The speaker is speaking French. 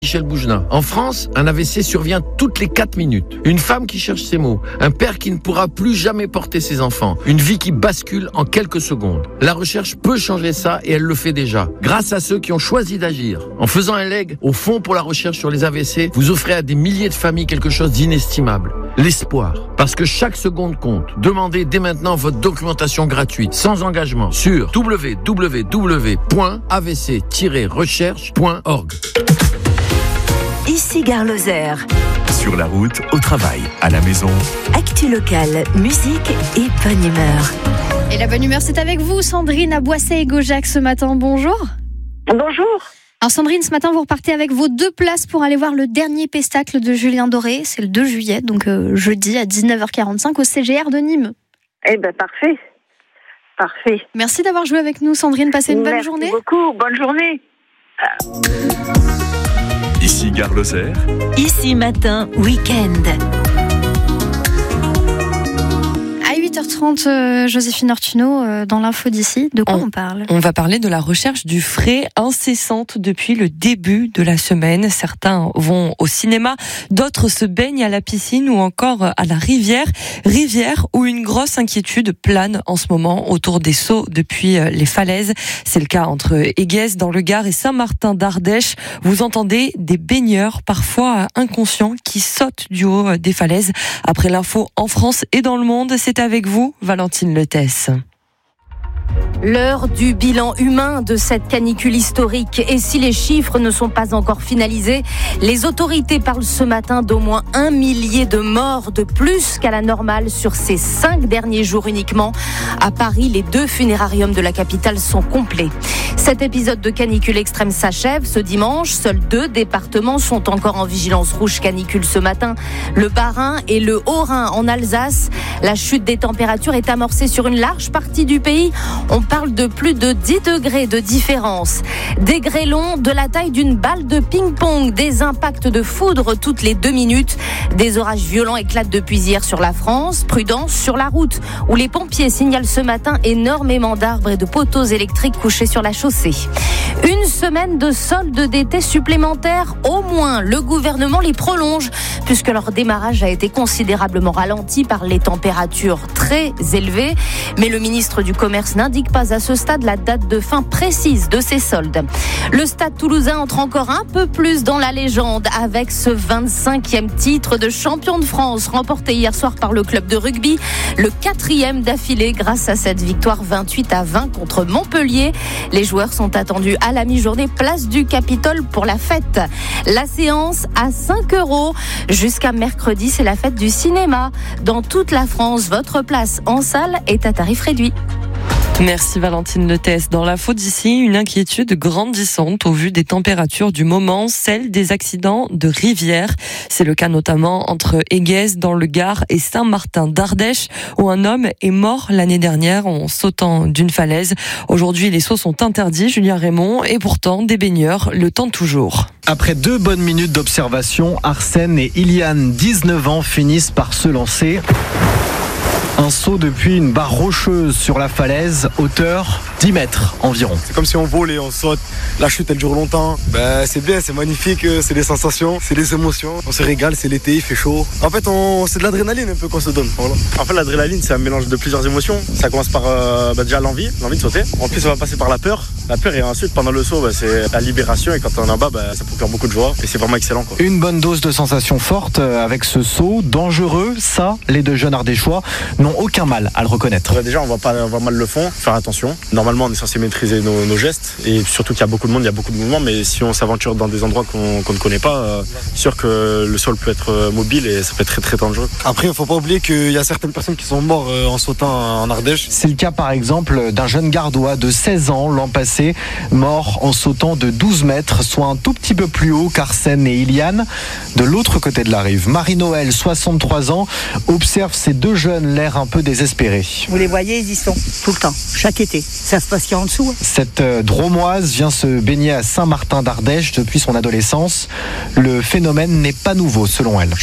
Michel Bougenat. En France, un AVC survient toutes les 4 minutes. Une femme qui cherche ses mots. Un père qui ne pourra plus jamais porter ses enfants. Une vie qui bascule en quelques secondes. La recherche peut changer ça et elle le fait déjà. Grâce à ceux qui ont choisi d'agir. En faisant un leg au Fonds pour la recherche sur les AVC, vous offrez à des milliers de familles quelque chose d'inestimable. L'espoir. Parce que chaque seconde compte. Demandez dès maintenant votre documentation gratuite, sans engagement, sur www.avc-recherche.org. Ici Gare Lozère. Sur la route, au travail, à la maison. Actu locale, musique et bonne humeur. Et la bonne humeur, c'est avec vous, Sandrine, à Boissé et Gaujac ce matin. Bonjour. Bonjour. Alors Sandrine, ce matin, vous repartez avec vos 2 places pour aller voir le dernier pestacle de Julien Doré. C'est le 2 juillet, donc jeudi à 19h45 au CGR de Nîmes. Eh bien, parfait. Parfait. Merci d'avoir joué avec nous, Sandrine. Passez une bonne journée. Merci beaucoup. Bonne journée. Ici Gare Lozère. Ici matin, week-end. À 8h30, Joséphine Ortuno, dans l'info d'ici, de quoi on parle ? On va parler de la recherche du frais incessante depuis le début de la semaine. Certains vont au cinéma, d'autres se baignent à la piscine ou encore à la rivière. Rivière où une grosse inquiétude plane en ce moment autour des sauts depuis les falaises. C'est le cas entre Éguez dans le Gard et Saint-Martin d'Ardèche. Vous entendez des baigneurs, parfois inconscients, qui sautent du haut des falaises. Après l'info en France et dans le monde, c'est avec vous, Valentine Letès. L'heure du bilan humain de cette canicule historique. Et si les chiffres ne sont pas encore finalisés, les autorités parlent ce matin d'au moins 1 millier de morts de plus qu'à la normale sur ces 5 derniers jours uniquement. À Paris, les 2 funérariums de la capitale sont complets. Cet épisode de canicule extrême s'achève ce dimanche. Seuls 2 départements sont encore en vigilance rouge canicule ce matin. Le Bas-Rhin et le Haut-Rhin en Alsace. La chute des températures est amorcée sur une large partie du pays. On parle de plus de 10 degrés de différence. Des grêlons de la taille d'une balle de ping-pong, des impacts de foudre toutes les 2 minutes. Des orages violents éclatent depuis hier sur la France. Prudence sur la route, où les pompiers signalent ce matin énormément d'arbres et de poteaux électriques couchés sur la chaussée. Une semaine de soldes d'été supplémentaires, au moins. Le gouvernement les prolonge, puisque leur démarrage a été considérablement ralenti par les températures très élevées. Mais le ministre du Commerce n'indique pas à ce stade la date de fin précise de ces soldes. Le Stade Toulousain entre encore un peu plus dans la légende avec ce 25e titre de champion de France remporté hier soir par le club de rugby, le 4e d'affilée grâce à cette victoire 28-20 contre Montpellier. Les joueurs sont attendus à la mi-journée place du Capitole pour la fête. La séance à 5 € jusqu'à mercredi, c'est la fête du cinéma. Dans toute la France, votre place en salle est à tarif réduit. Merci Valentine Letès. Dans l'info d'ici, une inquiétude grandissante au vu des températures du moment, celle des accidents de rivière. C'est le cas notamment entre Éguez dans le Gard et Saint-Martin d'Ardèche, où un homme est mort l'année dernière en sautant d'une falaise. Aujourd'hui, les sauts sont interdits, Julien Raymond, et pourtant des baigneurs le tentent toujours. Après 2 bonnes minutes d'observation, Arsène et Iliane, 19 ans, finissent par se lancer. Un saut depuis une barre rocheuse sur la falaise, hauteur 10 mètres environ. C'est comme si on volait, on saute, la chute elle dure longtemps. C'est bien, c'est magnifique, c'est des sensations, c'est des émotions. On se régale, c'est l'été, il fait chaud. En fait, c'est de l'adrénaline un peu qu'on se donne. Voilà. En fait, l'adrénaline, c'est un mélange de plusieurs émotions. Ça commence par déjà l'envie de sauter. En plus, ça va passer par la peur. La peur et ensuite, pendant le saut, c'est la libération. Et quand on est en bas, ça procure beaucoup de joie. Et c'est vraiment excellent, quoi. Une bonne dose de sensations fortes avec ce saut dangereux. Ça, les 2 jeunes ardéchois n'ont aucun mal à le reconnaître. Déjà, on voit mal le fond, faire attention. Normalement, on est censé maîtriser nos gestes et surtout qu'il y a beaucoup de monde, il y a beaucoup de mouvements, mais si on s'aventure dans des endroits qu'on ne connaît pas, c'est sûr que le sol peut être mobile et ça peut être très très dangereux. Après, il ne faut pas oublier qu'il y a certaines personnes qui sont mortes en sautant en Ardèche. C'est le cas par exemple d'un jeune gardois de 16 ans l'an passé, mort en sautant de 12 mètres, soit un tout petit peu plus haut qu'Arsène et Iliane, de l'autre côté de la rive. Marie-Noël, 63 ans, observe ces 2 jeunes l'air un peu désespérés. Vous les voyez, ils y sont tout le temps, chaque été. Ça se passe qu'il y a en dessous. Cette Dromoise vient se baigner à Saint-Martin d'Ardèche depuis son adolescence. Le phénomène n'est pas nouveau selon elle.